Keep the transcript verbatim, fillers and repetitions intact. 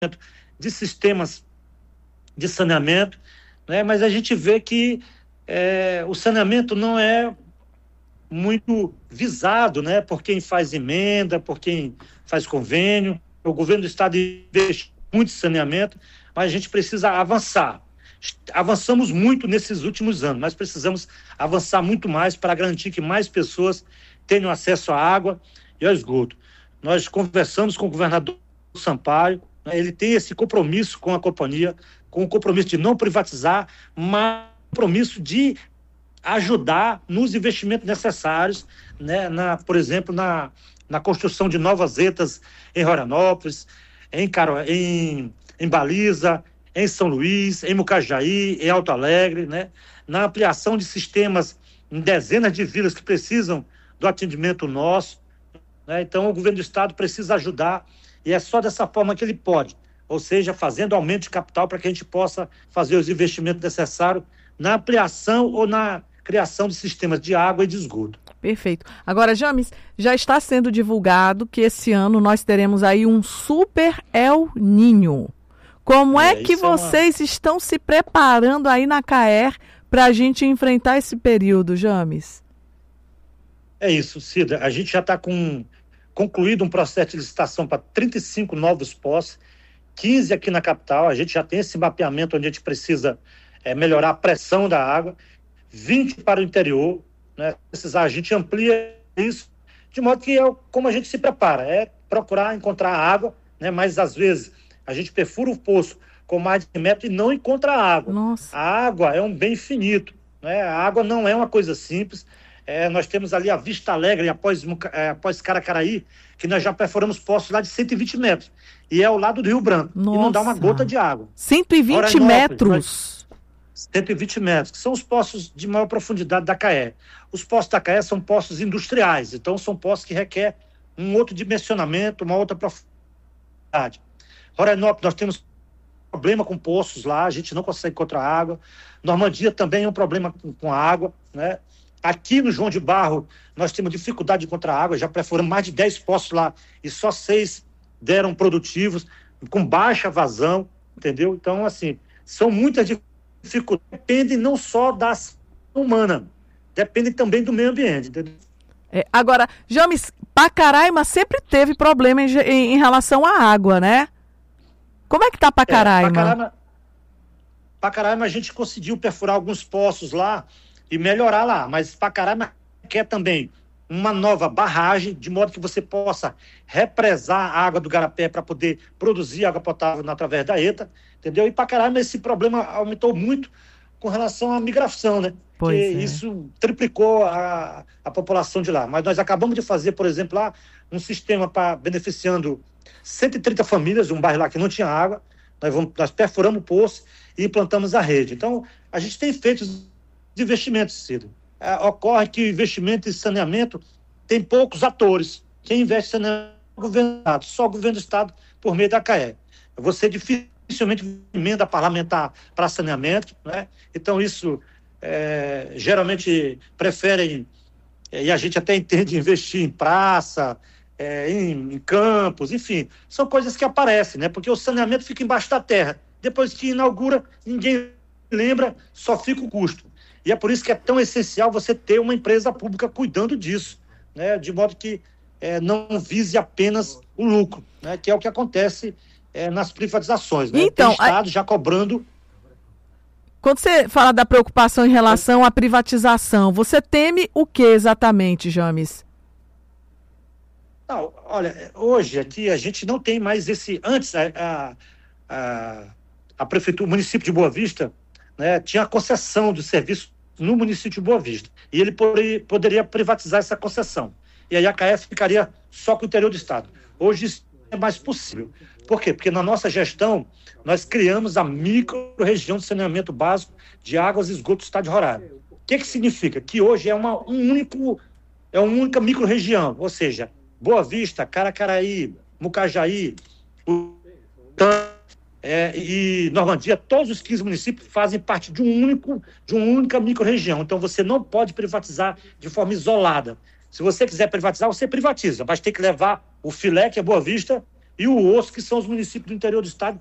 de sistemas de saneamento, né? Mas a gente vê que é, o saneamento não é muito visado, né? Por quem faz emenda, por quem faz convênio. O governo do estado investe muito em saneamento, mas a gente precisa avançar. Avançamos muito nesses últimos anos, mas precisamos avançar muito mais para garantir que mais pessoas tenham acesso à água e ao esgoto. Nós conversamos com o governador Sampaio, né? Ele tem esse compromisso com a companhia, com o compromisso de não privatizar, mas compromisso de ajudar nos investimentos necessários, né? na, por exemplo, na, na construção de novas zetas em Rorianópolis, em, Caro, em, em Baliza, em São Luís, em Mucajaí, em Alto Alegre, né? Na ampliação de sistemas em dezenas de vilas que precisam do atendimento nosso, né? Então, o governo do estado precisa ajudar e é só dessa forma que ele pode, ou seja, fazendo aumento de capital para que a gente possa fazer os investimentos necessários na ampliação ou na criação de sistemas de água e de esgoto. Perfeito. Agora, James, já está sendo divulgado que esse ano nós teremos aí um super El Niño. Como é, é que vocês é uma... estão se preparando aí na CAER para a gente enfrentar esse período, James? É isso, Cida. A gente já está com concluído um processo de licitação para trinta e cinco novos poços, quinze aqui na capital. A gente já tem esse mapeamento onde a gente precisa é, melhorar a pressão da água, vinte para o interior, né? Precisar, a gente amplia isso, de modo que é como a gente se prepara, é procurar encontrar água, né? Mas às vezes a gente perfura o poço com mais de metro e não encontra água. Nossa. A água é um bem finito, né? A água não é uma coisa simples. É, nós temos ali a Vista Alegre, após, é, após Caracaraí, que nós já perfuramos poços lá de cento e vinte metros. E é ao lado do Rio Branco. Nossa. E não dá uma gota de água. cento e vinte metros? cento e vinte metros, que são os poços de maior profundidade da CAER. Os poços da CAER são poços industriais, então são poços que requerem um outro dimensionamento, uma outra profundidade. Rorianópolis, nós temos problema com poços lá, a gente não consegue encontrar água. Normandia também é um problema com, com água, né? Aqui no João de Barro, nós temos dificuldade de encontrar água, já perfuramos mais de dez poços lá e só seis deram produtivos, com baixa vazão, entendeu? Então, assim, são muitas dificuldades, dependem não só da ação humana, dependem também do meio ambiente, entendeu? É, agora, James, Pacaraima sempre teve problema em, em, em relação à água, né? Como é que tá Pacaraima? É, Pacaraima? Pacaraima a gente conseguiu perfurar alguns poços lá e melhorar lá, mas Pacaraima quer também uma nova barragem, de modo que você possa represar a água do Garapé para poder produzir água potável através da ETA, entendeu? E Pacaraima esse problema aumentou muito com relação à migração, né? Pois Porque é. Isso triplicou a, a população de lá. Mas nós acabamos de fazer, por exemplo, lá um sistema para beneficiando cento e trinta famílias, um bairro lá que não tinha água, nós, vamos, nós perfuramos o poço e implantamos a rede. Então, a gente tem feito de investimentos, Ciro. É, ocorre que o investimento em saneamento tem poucos atores. Quem investe em saneamento é o governo do estado, só o governo do estado por meio da CAER. Você dificilmente emenda parlamentar para saneamento, né? Então isso é, geralmente preferem, é, e a gente até entende, investir em praça, é, em, em campos, enfim, são coisas que aparecem, né? Porque o saneamento fica embaixo da terra. Depois que inaugura, ninguém lembra, só fica o custo. E é por isso que é tão essencial você ter uma empresa pública cuidando disso, né? De modo que é, não vise apenas o lucro, né? Que é o que acontece é, nas privatizações. Né? Então, tem Estado a... já cobrando... Quando você fala da preocupação em relação à privatização, você teme o que exatamente, James? Não, olha, hoje aqui a gente não tem mais esse... Antes, a, a, a, a prefeitura, o município de Boa Vista, né, tinha a concessão do serviço no município de Boa Vista. E ele poderia, poderia privatizar essa concessão. E aí a CAER ficaria só com o interior do estado. Hoje isso é mais possível. Por quê? Porque na nossa gestão, nós criamos a micro-região de saneamento básico de águas e esgoto do estado de Roraima. O que que significa? Que hoje é uma, um único, é uma única micro-região, ou seja, Boa Vista, Caracaraí, Mucajaí, É, e Normandia, todos os quinze municípios fazem parte de um único, de uma única micro-região. Então você não pode privatizar de forma isolada. Se você quiser privatizar, você privatiza, mas tem que levar o filé, que é Boa Vista, e o osso, que são os municípios do interior do estado,